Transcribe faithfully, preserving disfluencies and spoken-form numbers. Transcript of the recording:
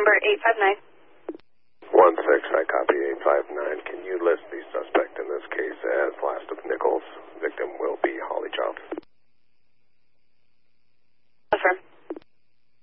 number eight five nine. one six, I copy eight five nine. Can you list the suspect?